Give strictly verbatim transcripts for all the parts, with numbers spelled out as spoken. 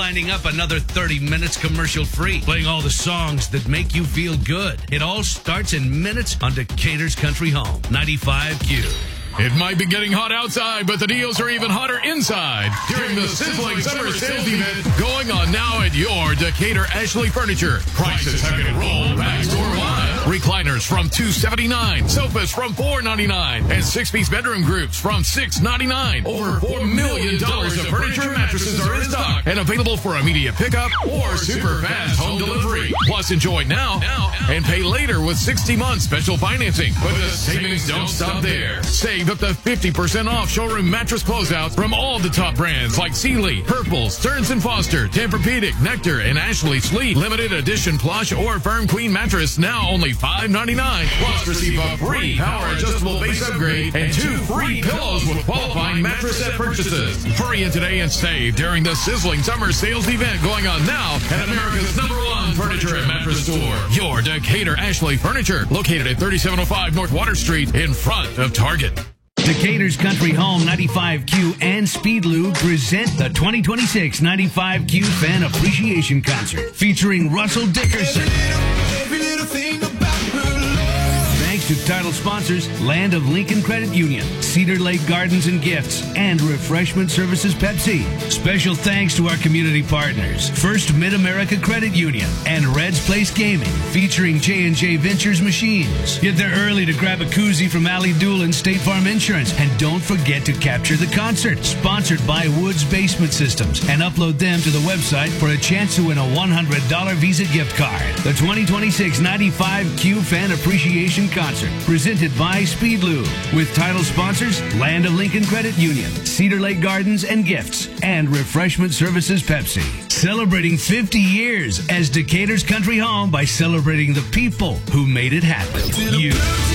lining up another thirty minutes commercial-free, playing all the songs that make you feel good. It all starts in minutes on Decatur's Country Home, ninety-five Q. It might be getting hot outside, but the deals are even hotter inside during the sizzling summer sales event going on now at your Decatur Ashley Furniture. Prices have been rolled back store-wide. Recliners from two hundred seventy-nine dollars, sofas from four hundred ninety-nine dollars, and six-piece bedroom groups from six hundred ninety-nine dollars. Over four million dollars of furniture and mattresses are in stock and available for immediate pickup or super fast home delivery. Plus, enjoy now and pay later with sixty months special financing. But the savings don't stop there. Save up to fifty percent off showroom mattress closeouts from all the top brands like Sealy, Purple, Stearns and Foster, Tempur-Pedic, Nectar, and Ashley Sleep. Limited edition plush or firm queen mattress now only five hundred ninety-nine dollars. Plus, receive a free power adjustable base upgrade and two free pillows with qualifying mattress set purchases. Hurry in today and save during the sizzling summer sales event going on now at America's number one furniture and mattress store. Your Decatur Ashley Furniture, located at thirty-seven oh five North Water Street in front of Target. Decatur's Country Home, ninety-five Q, and Speedlube present the twenty twenty-six ninety-five Q Fan Appreciation Concert featuring Russell Dickerson. Every little thing about her love. Thanks to title sponsors Land of Lincoln Credit Union, Cedar Lake Gardens and Gifts, and Refreshment Services Pepsi. Special thanks to our community partners, First Mid-America Credit Union and Red's Place Gaming, featuring J and J Ventures Machines. Get there early to grab a koozie from Allie Doolin State Farm Insurance, and don't forget to capture the concert. Sponsored by Woods Basement Systems, and upload them to the website for a chance to win a one hundred dollars Visa gift card. The twenty twenty-six ninety-five Q Fan Appreciation Concert, presented by Speedlube, with title sponsors Land of Lincoln Credit Union, Cedar Lake Gardens and Gifts, and Refreshment Services Pepsi. Celebrating fifty years as Decatur's Country Home by celebrating the people who made it happen. You.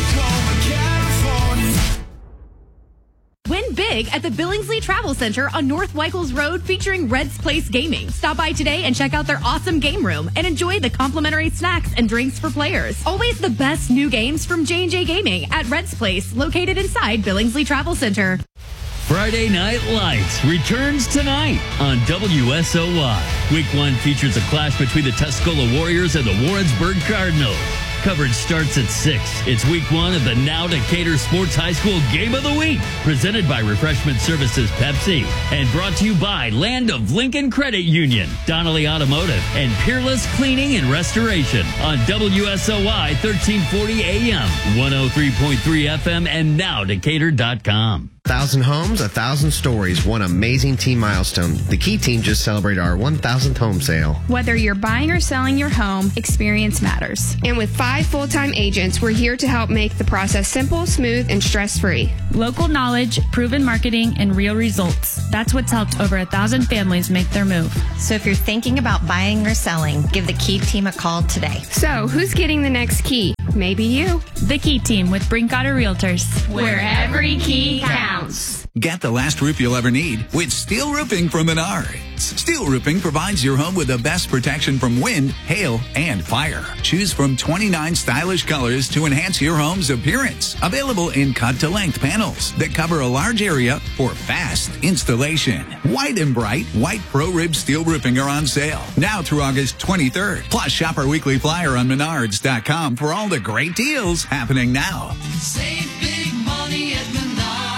Win big at the Billingsley Travel Center on North Weichels Road, featuring Red's Place Gaming. Stop by today and check out their awesome game room and enjoy the complimentary snacks and drinks for players. Always the best new games from J and J Gaming at Red's Place, located inside Billingsley Travel Center. Friday Night Lights returns tonight on W S O Y. Week one features a clash between the Tuscola Warriors and the Warrensburg Cardinals. Coverage starts at six. It's week one of the Now Decatur Sports High School Game of the Week, presented by Refreshment Services Pepsi, and brought to you by Land of Lincoln Credit Union, Donnelly Automotive, and Peerless Cleaning and Restoration on W S O Y thirteen forty A M, one oh three point three F M, and now Decatur dot com. Thousand homes, a thousand stories, one amazing team milestone. The Key Team just celebrated our one thousandth home sale. Whether you're buying or selling your home, experience matters. And with five full-time agents, we're here to help make the process simple, smooth, and stress-free. Local knowledge, proven marketing, and real results. That's what's helped over a thousand families make their move. So if you're thinking about buying or selling, give the Key Team a call today. So who's getting the next key? Maybe you. The Key Team with Brinkotter Realtors. Where every key counts. Get the last roof you'll ever need with steel roofing from Menards. Steel roofing provides your home with the best protection from wind, hail, and fire. Choose from twenty-nine stylish colors to enhance your home's appearance. Available in cut-to-length panels that cover a large area for fast installation. White and bright white Pro Rib steel roofing are on sale now through August twenty-third. Plus, shop our weekly flyer on Menards dot com for all the great deals happening now. Save big money at Menards.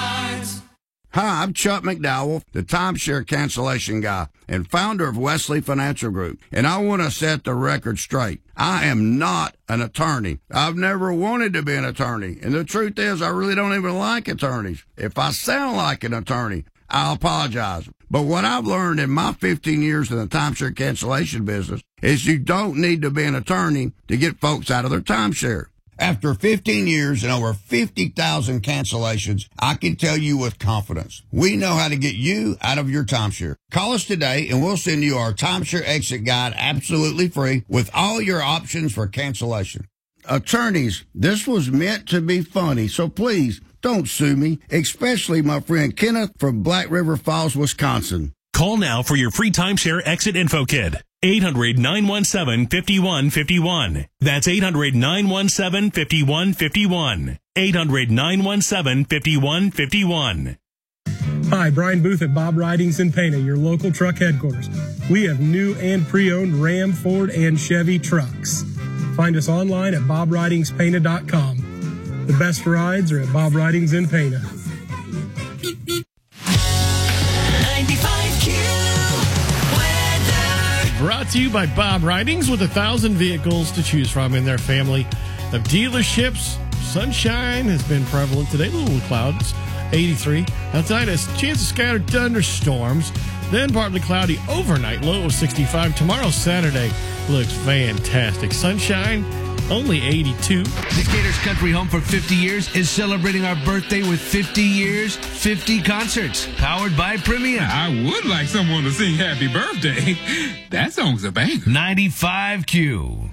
Hi, I'm Chuck McDowell, the timeshare cancellation guy and founder of Wesley Financial Group, and I want to set the record straight. I am not an attorney. I've never wanted to be an attorney, and the truth is I really don't even like attorneys. If I sound like an attorney, I apologize. But what I've learned in my fifteen years in the timeshare cancellation business is you don't need to be an attorney to get folks out of their timeshare. After fifteen years and over fifty thousand cancellations, I can tell you with confidence, we know how to get you out of your timeshare. Call us today and we'll send you our timeshare exit guide absolutely free with all your options for cancellation. Attorneys, this was meant to be funny, so please don't sue me, especially my friend Kenneth from Black River Falls, Wisconsin. Call now for your free timeshare exit info kit. eight hundred, nine one seven, five one five one. That's eight hundred, nine one seven, five one five one. eight hundred, nine one seven, five one five one. Hi, Brian Booth at Bob Ridings in Pana, your local truck headquarters. We have new and pre-owned Ram, Ford, and Chevy trucks. Find us online at bob ridings pana dot com. The best rides are at Bob Ridings in Pana. ninety-five Q weather. Brought to you by Bob Ridings with a thousand vehicles to choose from in their family of dealerships. Sunshine has been prevalent today. Little clouds, eighty-three. Outside, a chance of scattered thunderstorms. Then partly cloudy overnight, low of sixty-five. Tomorrow, Saturday, looks fantastic. Sunshine, only eighty-two. Decatur's Country Home for fifty years is celebrating our birthday with fifty years, fifty concerts, powered by Premium. I would like someone to sing Happy Birthday. That song's a banger. ninety-five Q.